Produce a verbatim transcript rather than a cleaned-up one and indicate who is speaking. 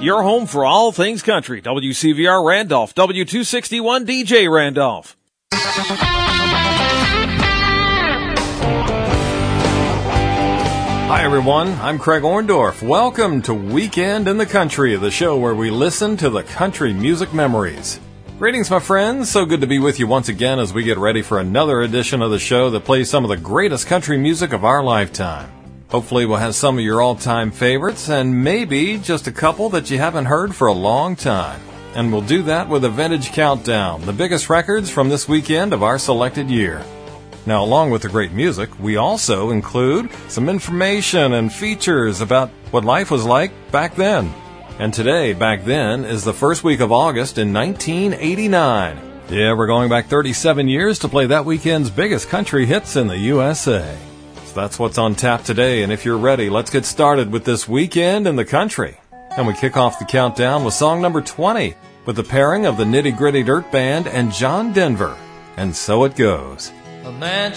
Speaker 1: Your home for all things country. W C V R Randolph, W two sixty-one D J Randolph. Hi, everyone. I'm Craig Orndorff. Welcome to Weekend in the Country, the show where we listen to the country music memories. Greetings, my friends. So good to be with you once again as we get ready for another edition of the show that plays some of the greatest country music of our lifetime. Hopefully we'll have some of your all-time favorites and maybe just a couple that you haven't heard for a long time. And we'll do that with a vintage countdown, the biggest records from this weekend of our selected year. Now, along with the great music, we also include some information and features about what life was like back then. And today, back then, is the first week of August in nineteen eighty-nine. Yeah, we're going back thirty-seven years to play that weekend's biggest country hits in the U S A. So that's what's on tap today, and if you're ready, let's get started with this Weekend in the Country. And we kick off the countdown with song number twenty, with the pairing of the Nitty Gritty Dirt Band and John Denver. And so it goes.
Speaker 2: A man